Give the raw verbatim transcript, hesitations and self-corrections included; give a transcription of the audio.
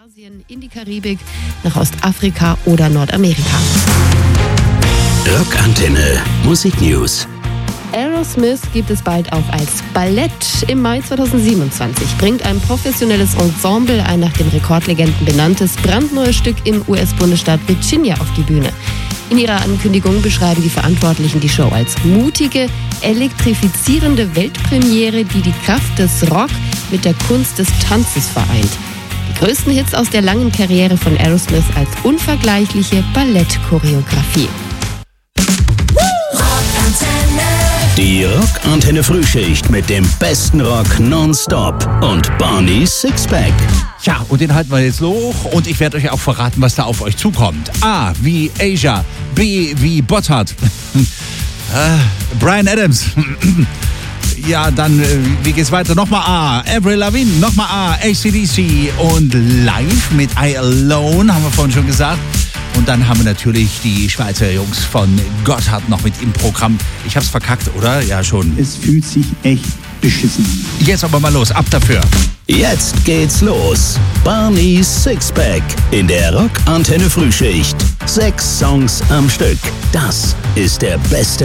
Asien, in die Karibik, nach Ostafrika oder Nordamerika. Rockantenne Musiknews. Aerosmith gibt es bald auch als Ballett. Im Mai zweitausendsiebenundzwanzig bringt ein professionelles Ensemble ein nach den Rekordlegenden benanntes brandneues Stück im U S-Bundesstaat Virginia auf die Bühne. In ihrer Ankündigung beschreiben die Verantwortlichen die Show als mutige, elektrifizierende Weltpremiere, die die Kraft des Rock mit der Kunst des Tanzes vereint. Die größten Hits aus der langen Karriere von Aerosmith als unvergleichliche Ballettchoreografie. Die Rockantenne Frühschicht mit dem besten Rock nonstop und Barney's Sixpack. Ja, und den halten wir jetzt hoch und ich werde euch auch verraten, was da auf euch zukommt. A wie Asia, B wie Botthard, äh, Bryan Adams. Ja, dann, äh, wie geht's weiter? Nochmal A, Avril Lavigne, nochmal A, A C D C und live mit I Alone, haben wir vorhin schon gesagt. Und dann haben wir natürlich die Schweizer Jungs von Gotthard noch mit im Programm. Ich hab's verkackt, oder? Ja, schon. Es fühlt sich echt beschissen an. Jetzt aber mal los, ab dafür. Jetzt geht's los. Barney's Sixpack in der Rockantenne Frühschicht. Sechs Songs am Stück. Das ist der beste